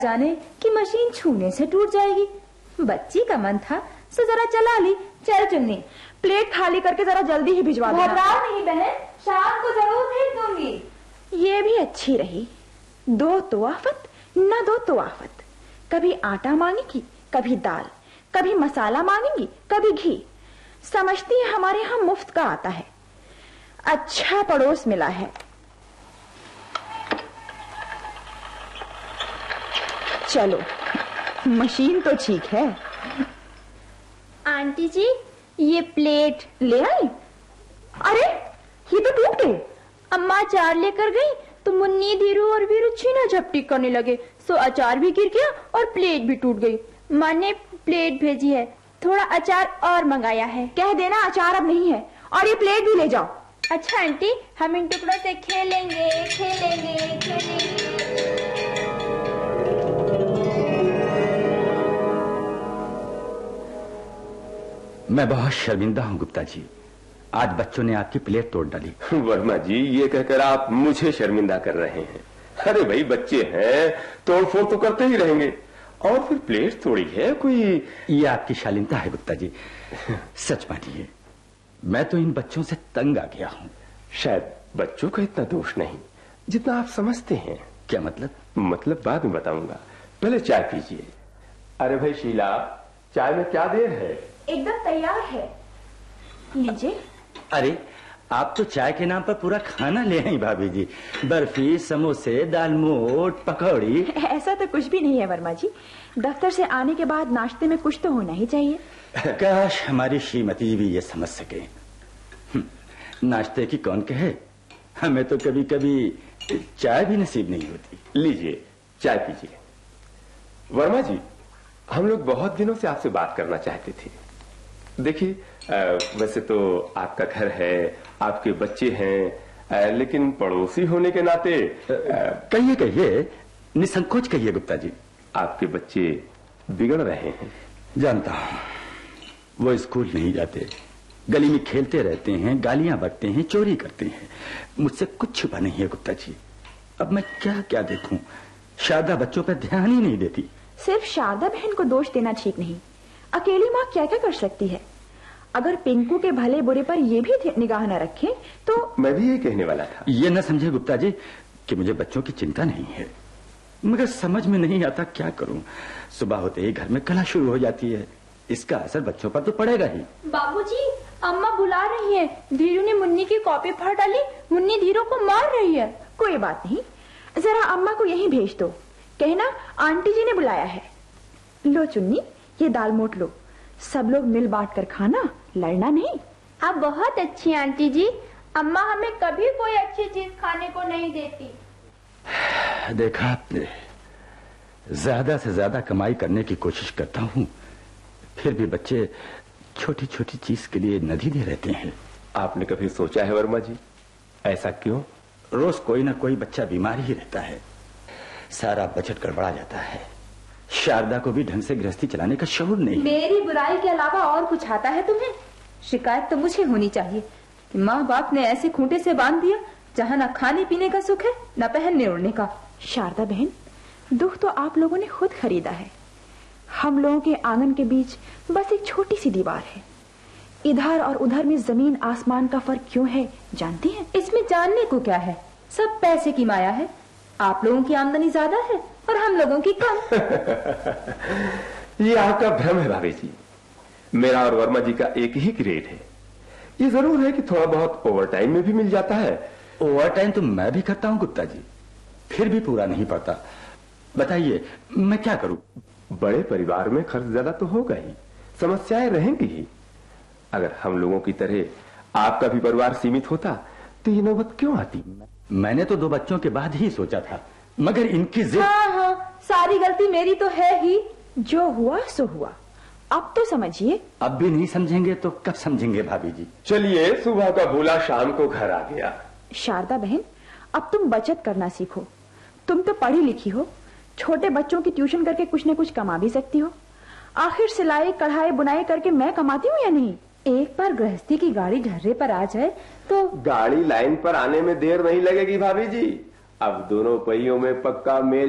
जाने कि मशीन छूने से टूट जाएगी। बच्ची का मन था सो जरा चला ली। चल चुन्नी, प्लेट खाली करके जरा जल्दी ही भिजवा देना। घबराओ नहीं बहन, शाम को जरूर भेज दूंगी। ये भी अच्छी रही, दो तो आफत न दो तो आफत। कभी आटा मांगेगी, कभी दाल, कभी मसाला मांगेगी, कभी घी। समझती है हमारे यहाँ मुफ्त का आता है। अच्छा पड़ोस मिला है। चलो, मशीन तो ठीक है। आंटी जी, ये प्लेट ले आई? अरे ये तो टूट गई। अम्मा अचार लेकर गई तो मुन्नी, धीरू और वीरू छीना झपटी करने लगे, सो अचार भी गिर गया और प्लेट भी टूट गई। माँ ने प्लेट भेजी है, थोड़ा अचार और मंगाया है। कह देना अचार अब नहीं है, और ये प्लेट भी ले जाओ। अच्छा आंटी, हम इन टुकड़ों से खेलेंगे खेलेंगे खेलेंगे। मैं बहुत शर्मिंदा हूँ गुप्ता जी, आज बच्चों ने आपकी प्लेट तोड़ डाली। वर्मा जी, ये कहकर आप मुझे शर्मिंदा कर रहे हैं। अरे भाई, बच्चे हैं, तोड़फोड़ तो करते ही रहेंगे, और फिर प्लेट तोड़ी है कोई। ये आपकी शालीनता है गुप्ता जी। सच मानिए, मैं तो इन बच्चों से तंग आ गया हूँ। शायद बच्चों का इतना दोष नहीं जितना आप समझते हैं। क्या मतलब? मतलब बाद में बताऊंगा, पहले चाय पीजिए। अरे भाई शीला, चाय में क्या देर है? एकदम तैयार है, लीजिए। अरे आप तो चाय के नाम पर पूरा खाना ले आई भाभी जी। बर्फी, समोसे, दालमोट, पकौड़ी। ऐसा तो कुछ भी नहीं है वर्मा जी, दफ्तर से आने के बाद नाश्ते में कुछ तो होना ही चाहिए। काश हमारी श्रीमती जी भी ये समझ सके। नाश्ते की कौन कहे, हमें तो कभी कभी चाय भी नसीब नहीं होती। लीजिए, चाय पीजिए। वर्मा जी, हम लोग बहुत दिनों से आपसे बात करना चाहते थे। देखिए, वैसे तो आपका घर है, आपके बच्चे हैं, लेकिन पड़ोसी होने के नाते कहिए कहिए, निसंकोच कहिए गुप्ता जी। आपके बच्चे बिगड़ रहे हैं। जानता हूं, वो स्कूल नहीं जाते, गली में खेलते रहते हैं, गालियां बकते हैं, चोरी करते हैं। मुझसे कुछ छुपा नहीं है गुप्ता जी। अब मैं क्या क्या देखूं, शारदा बच्चों पर ध्यान ही नहीं देती। सिर्फ शारदा बहन को दोष देना ठीक नहीं, अकेली माँ क्या क्या कर सकती है। अगर पिंकू के भले बुरे पर ये भी निगाह न रखे तो। मैं भी ये कहने वाला था। ये न समझे गुप्ता जी कि मुझे बच्चों की चिंता नहीं है, मगर समझ में नहीं आता क्या करूं। सुबह होते ही घर में कला शुरू हो जाती है, इसका असर बच्चों पर तो पड़ेगा ही। बाबूजी, अम्मा बुला रही है। धीरू ने मुन्नी की कॉपी फाड़ डाली, मुन्नी धीरू को मार रही है। कोई बात नहीं, जरा अम्मा को यहीं भेज दो, कहना आंटी जी ने बुलाया है। लो चुन्नी, ये दाल मोट लो, सब लोग मिल बांट कर खाना, लड़ना नहीं। आप बहुत अच्छी आंटी जी, अम्मा हमें कभी कोई अच्छी चीज खाने को नहीं देती। देखा आपने, ज्यादा से ज्यादा कमाई करने की कोशिश करता हूँ, फिर भी बच्चे छोटी छोटी चीज के लिए नदीदे रहते हैं। आपने कभी सोचा है वर्मा जी, ऐसा क्यों? रोज कोई ना कोई बच्चा बीमार ही रहता है, सारा बजट गड़बड़ा जाता है। शारदा को भी ढंग से गृहस्थी चलाने का शऊर नहीं। मेरी बुराई के अलावा और कुछ आता है तुम्हें? शिकायत तो मुझे होनी चाहिए कि माँ बाप ने ऐसे खूंटे से बांध दिया जहाँ न खाने पीने का सुख है न पहनने ओढ़ने का। शारदा बहन, दुख तो आप लोगों ने खुद खरीदा है। हम लोगों के आंगन के बीच बस एक छोटी सी दीवार है, इधर और उधर में जमीन आसमान का फर्क क्यों है जानती हैं? इसमें जानने को क्या है, सब पैसे की माया है। आप लोगों की आमदनी ज्यादा है और हम लोगों की कम। ये आपका भ्रम है भाभी जी। मेरा और वर्मा जी का एक ही ग्रेड है। ये जरूर है कि थोड़ा बहुत ओवर टाइम में भी मिल जाता है। ओवर टाइम तो मैं भी करता हूँ गुप्ता जी, फिर भी पूरा नहीं पड़ता। बताइए मैं क्या करूं? बड़े परिवार में खर्च ज्यादा तो होगा ही, समस्याएं रहेंगी ही। अगर हम लोगों की तरह आपका भी परिवार सीमित होता तो ये नौबत क्यों आती? मैंने तो 2 बच्चों के बाद ही सोचा था, मगर इनकी जिद। हाँ, सारी गलती मेरी तो है ही। जो हुआ सो हुआ, अब तो समझिए। अब भी नहीं समझेंगे तो कब समझेंगे भाभी जी? चलिए, सुबह का भूला शाम को घर आ गया। शारदा बहन, अब तुम बचत करना सीखो। तुम तो पढ़ी लिखी हो, छोटे बच्चों की ट्यूशन करके कुछ न कुछ कमा भी सकती हो। आखिर सिलाई कढ़ाई बुनाई करके मैं कमाती हूँ या नहीं? एक बार गृहस्थी की गाड़ी ढर्रे पर आ जाए तो। गाड़ी लाइन पर आने में देर नहीं लगेगी भाभी जी। अब दोनों पहियों में पक्का मेल